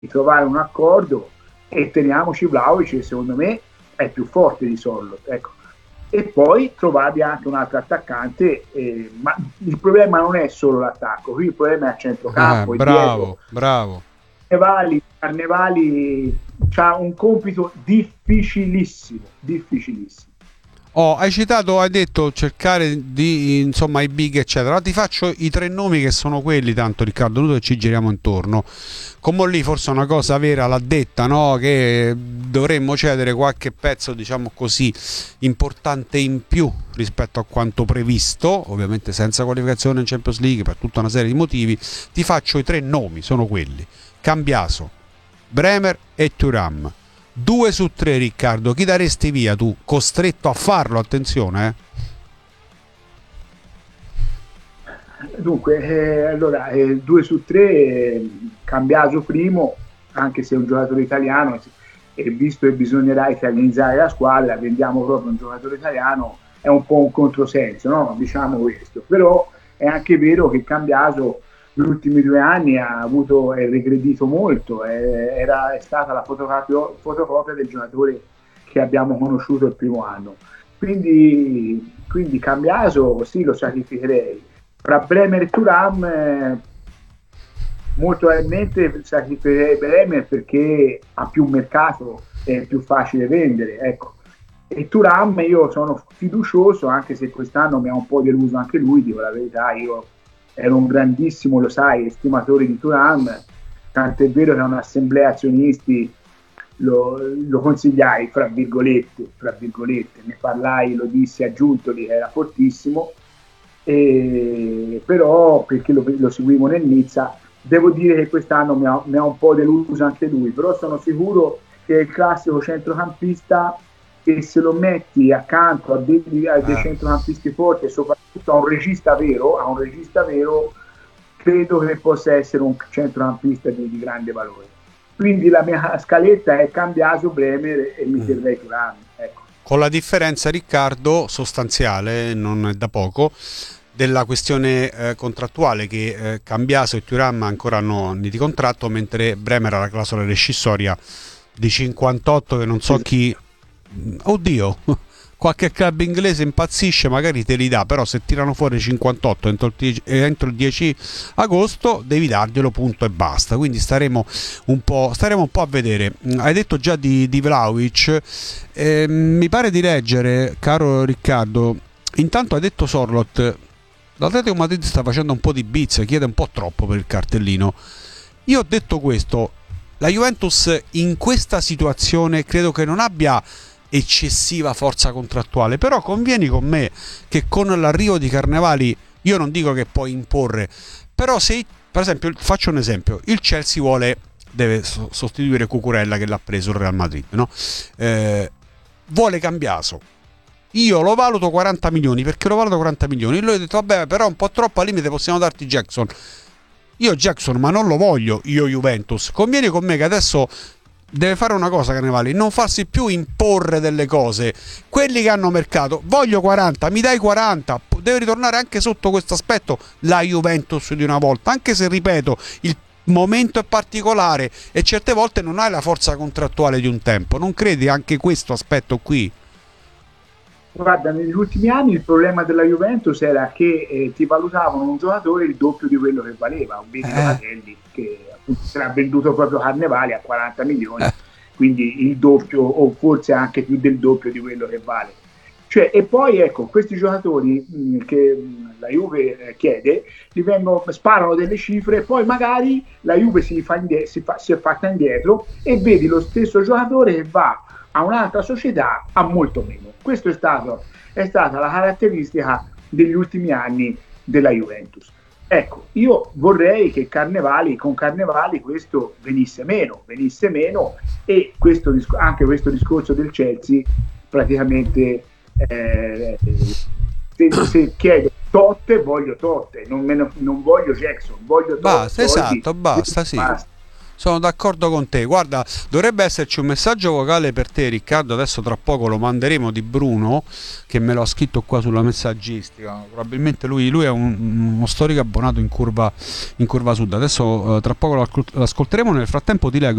di trovare un accordo e teniamoci Vlahovic, che secondo me è più forte di Sorloth, ecco. E poi trovarvi anche un altro attaccante, ma il problema non è solo l'attacco, qui il problema è a centrocampo e dietro. Bravo. Carnevali ha un compito difficilissimo. Hai detto cercare di, insomma, i big eccetera. Ti faccio i 3 nomi che sono quelli, tanto Riccardo, noi ci giriamo intorno. Come lì forse una cosa vera l'ha detta, no? Che dovremmo cedere qualche pezzo, diciamo così, importante in più rispetto a quanto previsto, ovviamente senza qualificazione in Champions League per tutta una serie di motivi. Ti faccio i 3 nomi, sono quelli: Cambiaso, Bremer e Thuram. 2 su 3, Riccardo, chi daresti via tu? Costretto a farlo, attenzione. Dunque, allora, 2 su 3, Cambiaso primo, anche se è un giocatore italiano, e visto che bisognerà italianizzare la squadra, vendiamo proprio un giocatore italiano, è un po' un controsenso, no? Diciamo questo. Però è anche vero che Cambiaso gli ultimi 2 anni è regredito molto, è stata la fotocopia del giocatore che abbiamo conosciuto il primo anno. Quindi Cambiaso sì, lo sacrificherei. Fra Bremer e Thuram molto probabilmente sacrificherei Bremer perché ha più mercato e è più facile vendere, ecco. E Thuram io sono fiducioso, anche se quest'anno mi ha un po' deluso anche lui, dico la verità. Io ero un grandissimo, lo sai, estimatore di Thuram, tant'è vero che a un'assemblea azionisti lo consigliai, fra virgolette, ne parlai, lo dissi a Giuntoli che era fortissimo, però perché lo seguivo nel Nizza. Devo dire che quest'anno mi ha un po' deluso anche lui, però sono sicuro che è il classico centrocampista che se lo metti accanto a dei centrocampisti forti e soprattutto a un regista vero, credo che possa essere un centrocampista di grande valore. Quindi la mia scaletta è Cambiaso, Bremer e mi terrei Thuram, ecco. Con la differenza, Riccardo, sostanziale, non è da poco, della questione contrattuale, che Cambiaso e Thuram ancora hanno anni di contratto, mentre Bremer ha la clausola rescissoria di 58 che non so chi... Oddio, qualche club inglese impazzisce, magari te li dà, però se tirano fuori 58 entro il 10 agosto devi darglielo, punto e basta. Quindi staremo un po' a vedere. Hai detto già di Vlahovic, mi pare di leggere, caro Riccardo, intanto hai detto Sorloth, l'Atletico Madrid sta facendo un po' di bizze, chiede un po' troppo per il cartellino. Io ho detto questo, la Juventus in questa situazione credo che non abbia eccessiva forza contrattuale, però convieni con me che con l'arrivo di Carnevali, io non dico che puoi imporre, però se, per esempio, faccio un esempio, il Chelsea deve sostituire Cucurella che l'ha preso il Real Madrid, no? Vuole Cambiaso, io lo valuto 40 milioni, perché lo valuto 40 milioni, lui ha detto vabbè, però un po' troppo, al limite possiamo darti Jackson. Io Jackson, ma non lo voglio, io Juventus. Convieni con me che adesso deve fare una cosa, Carnevali, non farsi più imporre delle cose. Quelli che hanno mercato, voglio 40, mi dai 40. Deve ritornare anche sotto questo aspetto la Juventus di una volta, anche se, ripeto, il momento è particolare e certe volte non hai la forza contrattuale di un tempo. Non credi anche questo aspetto qui? Guarda, negli ultimi anni il problema della Juventus era che ti valutavano un giocatore il doppio di quello che valeva, un Vito Locatelli che appunto era venduto proprio Carnevali a 40 milioni, quindi il doppio o forse anche più del doppio di quello che vale. Cioè, e poi ecco, questi giocatori che la Juve chiede, sparano delle cifre e poi magari la Juve si è fatta indietro e vedi lo stesso giocatore che va a un'altra società a molto meno. Questa è stata la caratteristica degli ultimi anni della Juventus. Ecco, io vorrei che con Carnevali questo venisse meno e anche questo discorso del Chelsea praticamente se chiedo Totte, voglio Totte, non voglio Jackson, voglio Totte. Basta, esatto, basta, sì. Basta. Sono d'accordo con te. Guarda, dovrebbe esserci un messaggio vocale per te, Riccardo. Adesso tra poco lo manderemo, di Bruno, che me lo ha scritto qua sulla messaggistica. Probabilmente lui è uno storico abbonato in curva sud. Adesso tra poco lo ascolteremo. Nel frattempo ti leggo